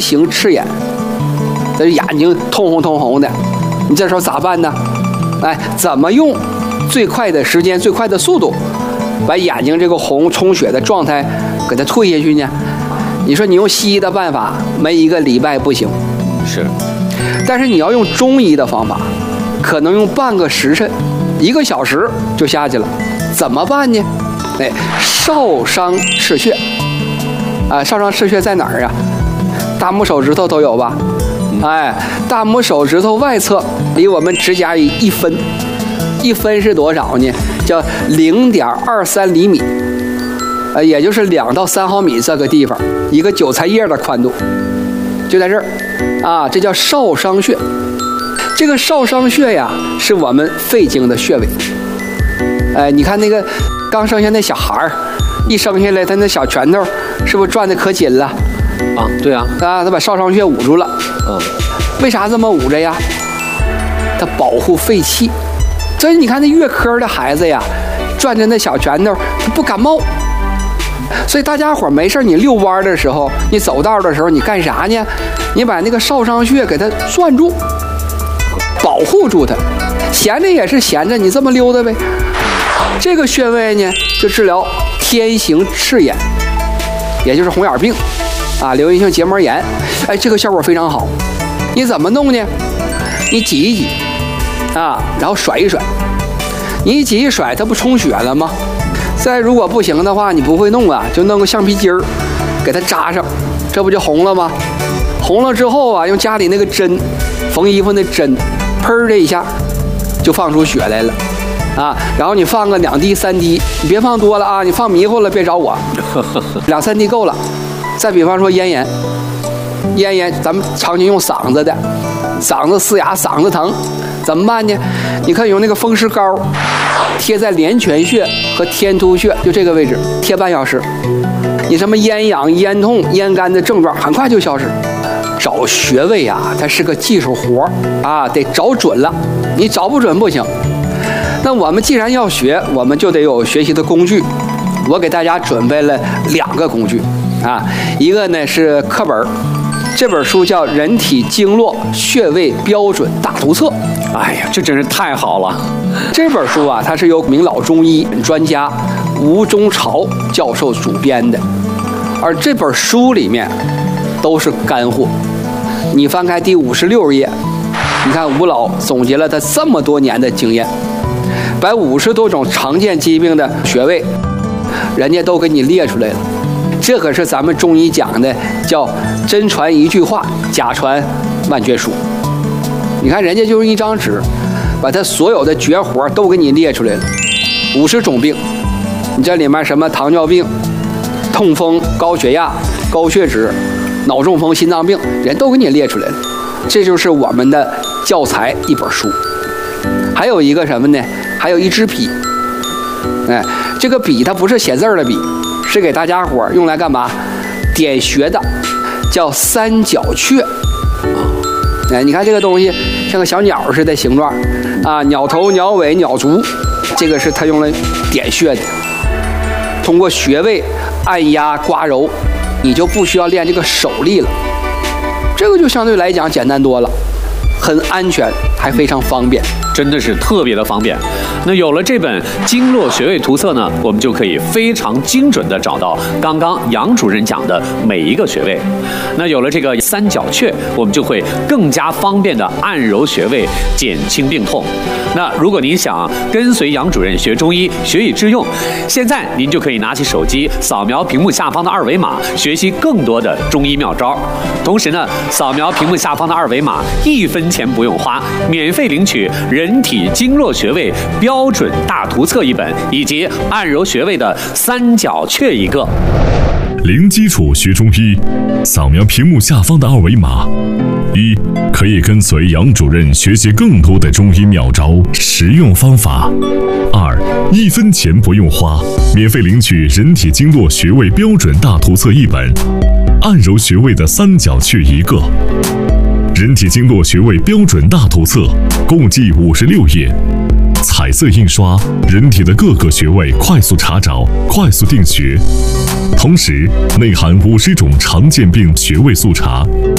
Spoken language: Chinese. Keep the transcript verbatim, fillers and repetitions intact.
形赤眼，这眼睛通红通红的，你这时候咋办呢？哎，怎么用最快的时间、最快的速度，把眼睛这个红充血的状态给它退下去呢？你说你用西医的办法，没一个礼拜不行。 是， 但是你要用中医的方法，可能用半个时辰、一个小时就下去了。怎么办呢？哎，少商赤穴啊，少商赤穴在哪儿啊？大拇手指头都有吧？哎，大拇手指头外侧离我们指甲一分，一分是多少呢？叫零点二三厘米，呃，也就是两到三毫米这个地方，一个韭菜叶的宽度，就在这儿，啊，这叫少商穴。这个少商穴呀，是我们肺经的穴位。哎，你看那个刚生下那小孩儿，一生下来他那小拳头是不是攥得可紧了？ 啊，对啊， 啊，他把少商穴捂住了。 嗯， 为啥这么捂着呀？它保护肺气。所以你看那月科的孩子呀，攥着那小拳头，他不感冒。所以大家伙没事，你遛弯的时候，你走道的时候，你干啥呢？你把那个少商穴给它攥住，保护住它。闲着也是闲着，你这么溜达呗。这个穴位呢，就治疗天行赤眼，也就是红眼病啊，流行性结膜炎。哎，这个效果非常好。你怎么弄呢？你挤一挤啊，然后甩一甩。你一挤一甩，它不充血了吗？再如果不行的话，你不会弄啊，就弄个橡皮筋儿给它扎上，这不就红了吗？红了之后啊，用家里那个针，缝衣服那针，砰的一下就放出血来了。啊，然后你放个两滴三滴，你别放多了啊，你放迷糊了别找我，两三滴够了。再比方说咽炎，咽炎咱们常年用嗓子的，嗓子嘶哑，嗓子疼，怎么办呢？你可以用那个风湿膏贴在连泉穴和天突穴，就这个位置贴半小时，你什么咽痒、咽痛、咽干的症状很快就消失。找穴位啊，它是个技术活啊，得找准了，你找不准不行。那我们既然要学，我们就得有学习的工具。我给大家准备了两个工具啊，一个呢是课本，这本书叫《人体经络穴位标准大图册》。 哎呀，这真是太好了！ 这本书啊，它是由名老中医专家吴中朝教授主编的，而这本书里面都是干货。你翻开第五十六页，你看吴老总结了他这么多年的经验。把五十多种常见疾病的穴位，人家都给你列出来了。这可是咱们中医讲的，叫真传一句话，假传万卷书。你看人家就用一张纸，把他所有的绝活都给你列出来了，五十种病。你这里面什么糖尿病、痛风、高血压、高血脂、脑中风、心脏病，人都给你列出来了。这就是我们的教材一本书。还有一个什么呢？还有一支笔，哎，这个笔它不是写字儿的笔，是给大家伙用来干嘛？点穴的，叫三角雀。哎，你看这个东西像个小鸟似的形状啊，鸟头、鸟尾、鸟足，这个是它用来点穴的。通过穴位按压刮揉，你就不需要练这个手力了，这个就相对来讲简单多了，很安全，还非常方便。 真的是特别的方便。那有了这本经络穴位图册呢，我们就可以非常精准的找到刚刚杨主任讲的每一个穴位。那有了这个三角穴，我们就会更加方便的按揉穴位，减轻病痛。那如果您想跟随杨主任学中医，学以致用，现在您就可以拿起手机扫描屏幕下方的二维码，学习更多的中医妙招。同时呢，扫描屏幕下方的二维码，一分钱不用花，免费领取人体经络穴位标准大图册一本，以及按揉穴位的三角穴一个。 零基础学中医，扫描屏幕下方的二维码。一，可以跟随杨主任学习更多的中医妙招、实用方法。二，一分钱不用花，免费领取人体经络穴位标准大图册一本，按揉穴位的三角穴一个。人体经络穴位标准大图册共计五十六页，彩色印刷，人体的各个穴位快速查找，快速定穴。同时内含五十种常见病穴位速查，